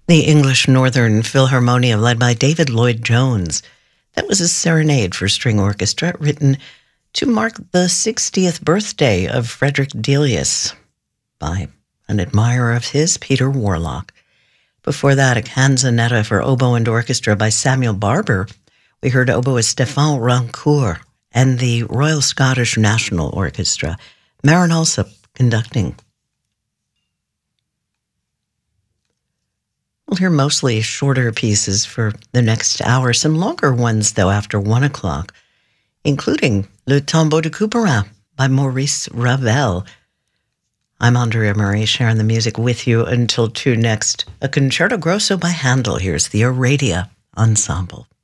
The English Northern Philharmonia, led by David Lloyd Jones. That was a serenade for string orchestra written to mark the 60th birthday of Frederick Delius by an admirer of his, Peter Warlock. Before that, a canzonetta for oboe and orchestra by Samuel Barber. We heard oboist Stéphane Rancourt and the Royal Scottish National Orchestra, Marin Alsop conducting. We'll hear mostly shorter pieces for the next hour, some longer ones, though, after 1 o'clock, including Le Tombeau de Couperin by Maurice Ravel. I'm Andrea Murray, sharing the music with you until 2 next. A Concerto Grosso by Handel. Here's the Aradia Ensemble.